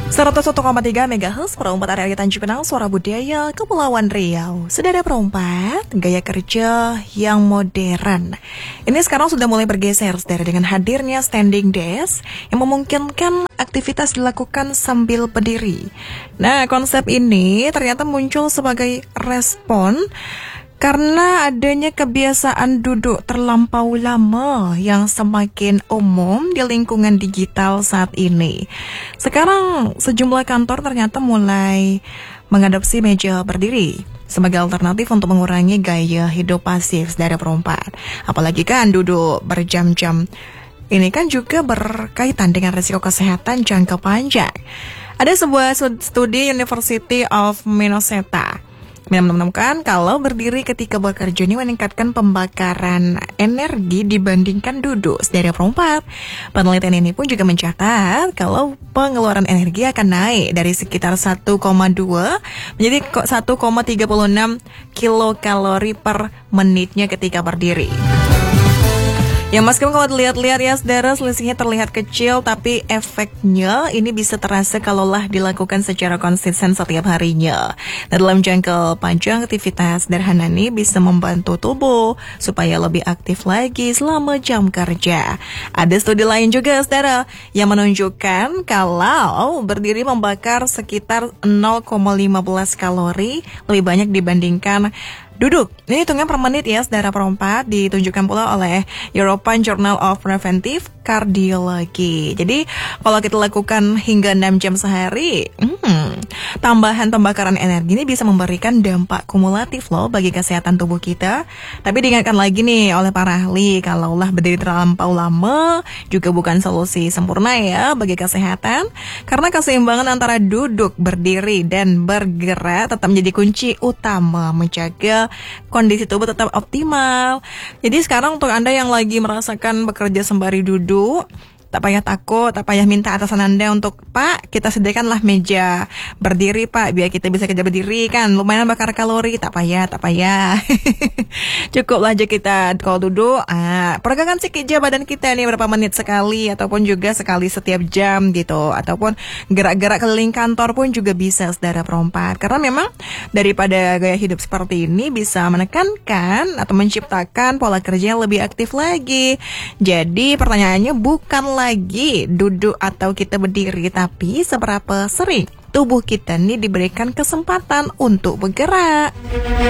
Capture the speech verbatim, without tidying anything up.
seratus satu koma tiga megahertz perempat area Tanjung Pinang, Suara Budaya, Kepulauan Riau. Saudara perempat, gaya kerja yang modern. Ini sekarang sudah mulai bergeser, saudara, dengan hadirnya standing desk yang memungkinkan aktivitas dilakukan sambil berdiri. Nah, konsep ini ternyata muncul sebagai respon karena adanya kebiasaan duduk terlampau lama yang semakin umum di lingkungan digital saat ini. Sekarang sejumlah kantor ternyata mulai mengadopsi meja berdiri sebagai alternatif untuk mengurangi gaya hidup pasif dari perempat. Apalagi kan duduk berjam-jam. Ini kan juga berkaitan dengan risiko kesehatan jangka panjang. Ada sebuah studi University of Minnesota menemukan kalau berdiri ketika bekerja ini meningkatkan pembakaran energi dibandingkan duduk dari perempat. Penelitian ini pun juga mencatat kalau pengeluaran energi akan naik dari sekitar satu koma dua menjadi satu koma tiga enam kilokalori per menitnya ketika berdiri. Ya meskipun kalau dilihat-lihat ya saudara, selisihnya terlihat kecil, tapi efeknya ini bisa terasa kalaulah dilakukan secara konsisten setiap harinya. Nah, dalam jangka panjang, aktivitas sederhana ini bisa membantu tubuh supaya lebih aktif lagi selama jam kerja. Ada studi lain juga saudara yang menunjukkan kalau berdiri membakar sekitar nol koma lima belas kalori lebih banyak dibandingkan duduk. Ini hitungnya per menit ya, saudara perempat, ditunjukkan pula oleh European Journal of Preventive Cardiology. Jadi, kalau kita lakukan hingga enam jam sehari, hmm, tambahan pembakaran energi ini bisa memberikan dampak kumulatif loh bagi kesehatan tubuh kita. Tapi diingatkan lagi nih oleh para ahli, kalaulah berdiri terlampau lama juga bukan solusi sempurna ya bagi kesehatan. Karena keseimbangan antara duduk, berdiri, dan bergerak tetap menjadi kunci utama menjaga kondisi tubuh tetap optimal. Jadi sekarang untuk Anda yang lagi merasakan bekerja sembari duduk, tak payah takut, tak payah minta atasan Anda untuk, Pak, kita sediakanlah meja berdiri, Pak, biar kita bisa kerja berdiri, kan lumayan bakar kalori. Tak payah, tak payah. Cukup aja kita kalau duduk, ah, peragakan sikit badan kita nih berapa menit sekali, ataupun juga sekali setiap jam gitu, ataupun gerak-gerak keliling kantor pun juga bisa, saudara perempat. Karena memang daripada gaya hidup seperti ini bisa menekankan atau menciptakan pola kerja yang lebih aktif lagi. Jadi pertanyaannya bukan lagi duduk atau kita berdiri, tapi seberapa sering tubuh kita nih diberikan kesempatan untuk bergerak.